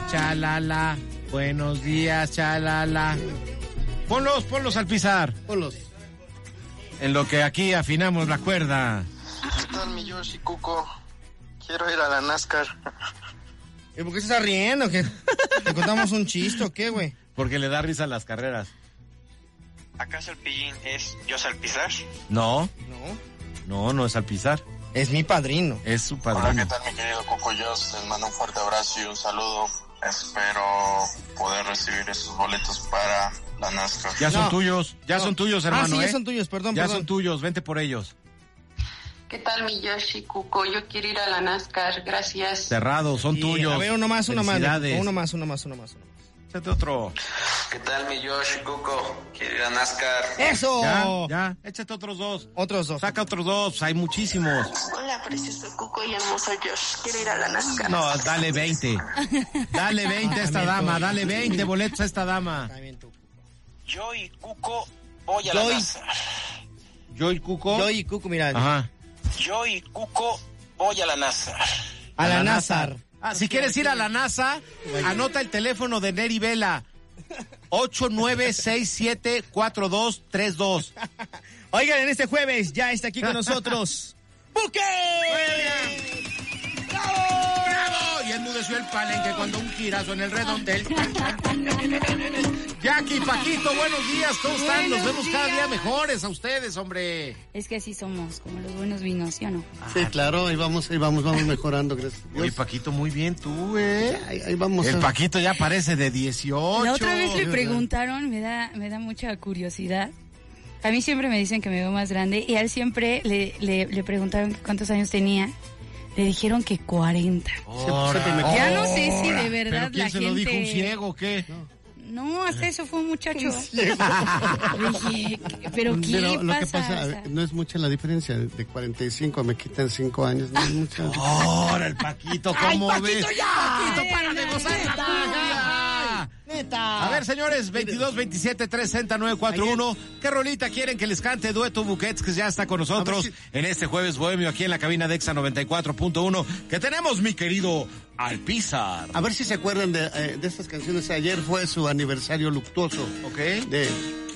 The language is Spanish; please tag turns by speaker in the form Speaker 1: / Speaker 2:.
Speaker 1: chalala. Buenos días, chalala. Ponlos al pisar.
Speaker 2: Ponlos.
Speaker 1: En lo que aquí afinamos la cuerda.
Speaker 3: ¿Qué tal, mi Yoshi Cuco? Quiero ir a la NASCAR.
Speaker 2: ¿Y por qué se está riendo? ¿Qué? ¿Le contamos un chiste o qué, güey?
Speaker 1: Porque le da risa a las carreras.
Speaker 3: ¿Acaso el pillín es Dios al pisar?
Speaker 1: No,
Speaker 2: No,
Speaker 1: no es al pisar.
Speaker 2: es mi padrino.
Speaker 1: Es su
Speaker 3: Hola,
Speaker 1: padrino.
Speaker 3: ¿qué tal, mi querido Cuco Joss? Les mando un fuerte abrazo y un saludo. Espero poder recibir esos boletos para la NASCAR.
Speaker 1: Ya son
Speaker 2: No.
Speaker 1: tuyos, son tuyos, hermano.
Speaker 2: Sí, ya son tuyos, perdón.
Speaker 1: Ya son tuyos, vente por ellos.
Speaker 4: ¿Qué tal, mi Yoshi Cuco? Yo quiero ir a la NASCAR, gracias.
Speaker 1: Cerrados, son
Speaker 2: Sí,
Speaker 1: tuyos.
Speaker 2: A ver, uno más.
Speaker 1: Felicidades.
Speaker 2: Uno más.
Speaker 1: Échate otro.
Speaker 3: ¿Qué tal, mi Yoshi Cuco? Quiero ir a NASCAR.
Speaker 2: ¡Eso!
Speaker 1: Ya, échate otros dos.
Speaker 2: Otros dos.
Speaker 1: Saca otros dos, hay muchísimos.
Speaker 4: Hola, precioso Cuco y hermoso Josh. Quiero ir a la NASCAR.
Speaker 1: No, dale 20. Dale 20 a esta dama, dale 20 boletos a esta dama.
Speaker 3: Yo y Cuco voy a la NASCAR.
Speaker 1: Yo y Cuco.
Speaker 2: Yo y Cuco, mira.
Speaker 1: Ajá.
Speaker 3: Yo y Cuco voy a la NASCAR.
Speaker 2: A la NASCAR.
Speaker 1: Si quieres ir a la NASA, anota el teléfono de Neri Vela. 89674232.
Speaker 2: Oigan, en este jueves ya está aquí con nosotros ¡Buque!
Speaker 1: ¡Bravo! Y enmudeció el palenque cuando un girazo en el redondel. Jackie, Paquito, buenos días, ¿cómo están? Nos vemos cada día mejores a ustedes, hombre.
Speaker 5: Es que así somos, como los buenos vinos, ¿sí o no?
Speaker 6: Sí, claro, ahí vamos mejorando, gracias a Dios.
Speaker 1: Oye, Paquito, muy bien tú,
Speaker 6: Ahí vamos.
Speaker 1: El Paquito ya parece de 18.
Speaker 5: La otra vez le preguntaron, me da mucha curiosidad. A mí siempre me dicen que me veo más grande y a él siempre le preguntaron cuántos años tenía. Le dijeron que 40. Ya no sé si de verdad
Speaker 1: ¿Pero quién
Speaker 5: la
Speaker 1: se
Speaker 5: gente...
Speaker 1: lo dijo, un ciego o qué?
Speaker 5: No, hasta eso fue un muchacho. Dije, ¿pero qué
Speaker 6: Pero lo que
Speaker 5: pasa?
Speaker 6: pasa, no es mucha la diferencia. De 45 me quitan 5 años. No es mucha.
Speaker 1: Ahora el Paquito, ¿cómo
Speaker 2: ¡Ay,
Speaker 1: ves?
Speaker 2: Paquito, ya!
Speaker 1: Paquito, para de gozar la magia.
Speaker 2: ¡Neta!
Speaker 1: A ver, señores, 22 27 360 941. ¿Qué rolita quieren que les cante Dueto Buquets, que ya está con nosotros en este jueves bohemio aquí en la cabina de Exa 94.1? Que tenemos, mi querido Alpizar.
Speaker 6: A ver si se acuerdan de estas canciones. Ayer fue su aniversario luctuoso.
Speaker 1: ¿Ok?
Speaker 6: De